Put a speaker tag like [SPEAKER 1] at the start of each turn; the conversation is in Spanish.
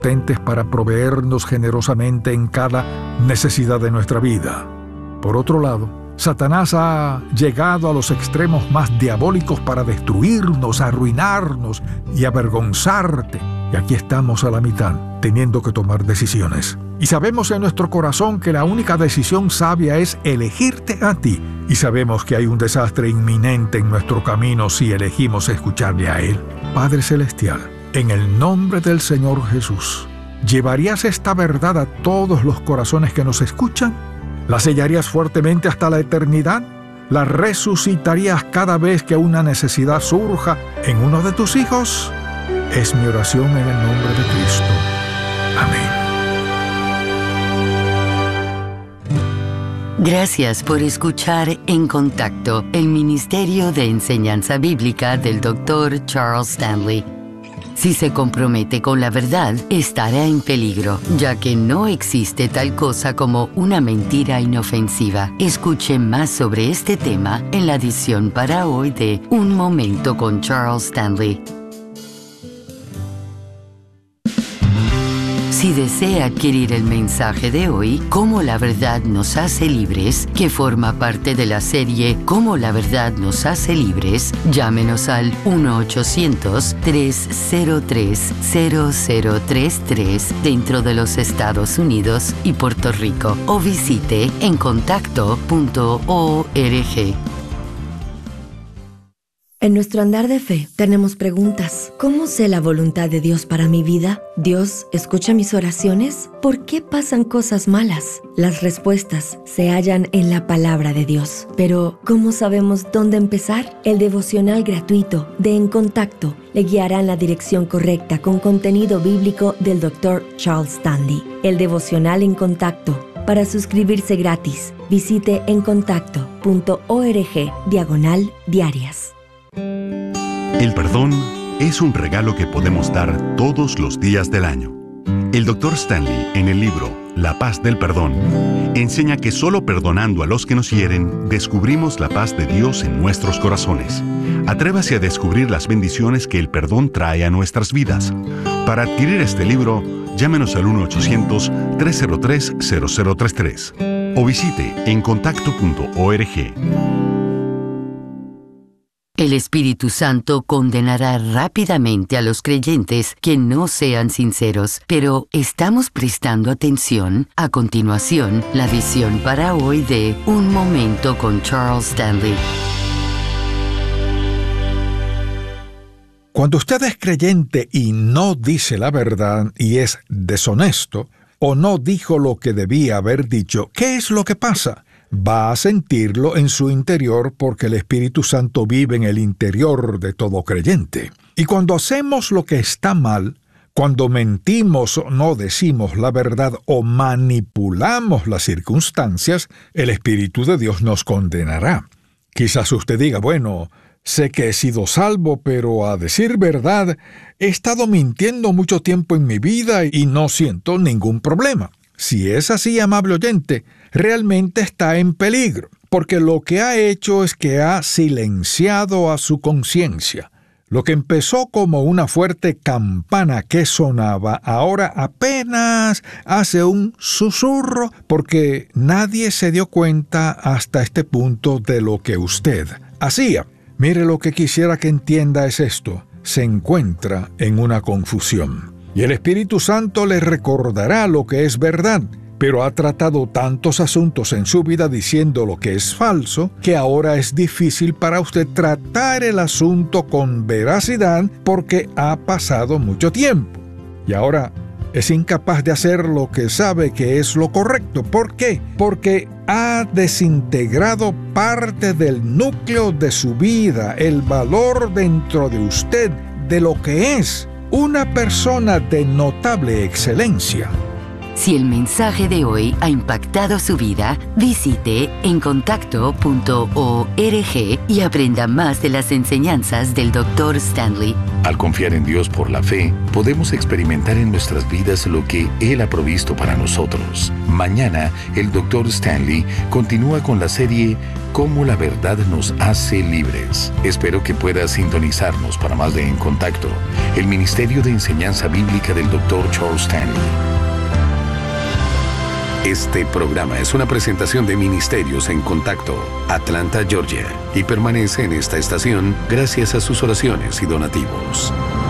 [SPEAKER 1] omnipotentes para proveernos generosamente en cada necesidad de nuestra vida. Por otro lado, Satanás ha llegado a los extremos más diabólicos para destruirnos, arruinarnos y avergonzarte. Y aquí estamos a la mitad, teniendo que tomar decisiones. Y sabemos en nuestro corazón que la única decisión sabia es elegirte a ti. Y sabemos que hay un desastre inminente en nuestro camino si elegimos escucharle a Él. Padre Celestial, en el nombre del Señor Jesús, ¿llevarías esta verdad a todos los corazones que nos escuchan? ¿La sellarías fuertemente hasta la eternidad? ¿La resucitarías cada vez que una necesidad surja en uno de tus hijos? Es mi oración en el nombre de Cristo. Amén.
[SPEAKER 2] Gracias por escuchar En Contacto, el Ministerio de Enseñanza Bíblica del Dr. Charles Stanley. Si se compromete con la verdad, estará en peligro, ya que no existe tal cosa como una mentira inofensiva. Escuche más sobre este tema en la edición para hoy de Un Momento con Charles Stanley. Si desea adquirir el mensaje de hoy, Cómo la verdad nos hace libres, que forma parte de la serie Cómo la verdad nos hace libres, llámenos al 1-800-303-0033 dentro de los Estados Unidos y Puerto Rico o visite encontacto.org.
[SPEAKER 3] En nuestro andar de fe tenemos preguntas. ¿Cómo sé la voluntad de Dios para mi vida? ¿Dios escucha mis oraciones? ¿Por qué pasan cosas malas? Las respuestas se hallan en la palabra de Dios. Pero, ¿cómo sabemos dónde empezar? El devocional gratuito de En Contacto le guiará en la dirección correcta con contenido bíblico del Dr. Charles Stanley. El devocional En Contacto. Para suscribirse gratis, visite encontacto.org/diarias.
[SPEAKER 4] El perdón es un regalo que podemos dar todos los días del año. El Dr. Stanley, en el libro La paz del perdón, enseña que solo perdonando a los que nos hieren, descubrimos la paz de Dios en nuestros corazones. Atrévase a descubrir las bendiciones que el perdón trae a nuestras vidas. Para adquirir este libro, llámenos al 1-800-303-0033 o visite encontacto.org.
[SPEAKER 2] El Espíritu Santo condenará rápidamente a los creyentes que no sean sinceros, pero ¿estamos prestando atención? A continuación, la visión para hoy de Un Momento con Charles Stanley.
[SPEAKER 1] Cuando usted es creyente y no dice la verdad y es deshonesto, o no dijo lo que debía haber dicho, ¿qué es lo que pasa? Va a sentirlo en su interior porque el Espíritu Santo vive en el interior de todo creyente. Y cuando hacemos lo que está mal, cuando mentimos o no decimos la verdad o manipulamos las circunstancias, el Espíritu de Dios nos condenará. Quizás usted diga, bueno, sé que he sido salvo, pero a decir verdad, he estado mintiendo mucho tiempo en mi vida y no siento ningún problema. Si es así, amable oyente, realmente está en peligro, porque lo que ha hecho es que ha silenciado a su conciencia. Lo que empezó como una fuerte campana que sonaba, ahora apenas hace un susurro, porque nadie se dio cuenta hasta este punto de lo que usted hacía. Mire, lo que quisiera que entienda es esto: se encuentra en una confusión. Y el Espíritu Santo le recordará lo que es verdad, pero ha tratado tantos asuntos en su vida diciendo lo que es falso, que ahora es difícil para usted tratar el asunto con veracidad porque ha pasado mucho tiempo. Y ahora es incapaz de hacer lo que sabe que es lo correcto. ¿Por qué? Porque ha desintegrado parte del núcleo de su vida, el valor dentro de usted de lo que es una persona de notable excelencia.
[SPEAKER 2] Si el mensaje de hoy ha impactado su vida, visite encontacto.org y aprenda más de las enseñanzas del Dr. Stanley.
[SPEAKER 5] Al confiar en Dios por la fe, podemos experimentar en nuestras vidas lo que Él ha provisto para nosotros. Mañana, el Dr. Stanley continúa con la serie Cómo la verdad nos hace libres. Espero que pueda sintonizarnos para más de En Contacto, el Ministerio de Enseñanza Bíblica del Dr. Charles Stanley. Este programa es una presentación de Ministerios en Contacto, Atlanta, Georgia, y permanece en esta estación gracias a sus oraciones y donativos.